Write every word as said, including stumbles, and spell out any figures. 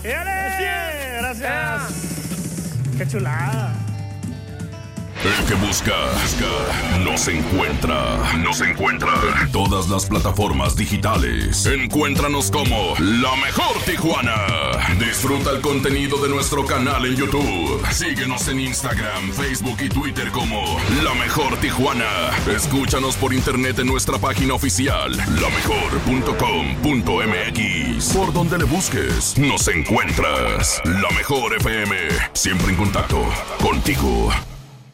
¡Éale! Gracias. Qué chulada. El que busca, busca, nos encuentra, nos encuentra en todas las plataformas digitales. Encuéntranos como La Mejor Tijuana. Disfruta el contenido de nuestro canal en YouTube. Síguenos en Instagram, Facebook y Twitter como La Mejor Tijuana. Escúchanos por internet en nuestra página oficial, la mejor punto com punto m x. Por donde le busques, nos encuentras. La Mejor F M, siempre en contacto contigo.